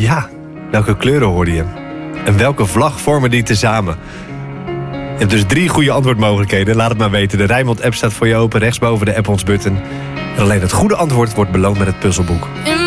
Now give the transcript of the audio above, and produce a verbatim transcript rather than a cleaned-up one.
Ja, welke kleuren hoorde je? En welke vlag vormen die tezamen? Je hebt dus drie goede antwoordmogelijkheden. Laat het maar weten. De Rijnmond-app staat voor je open, rechtsboven de app ons button. En alleen het goede antwoord wordt beloond met het puzzelboek.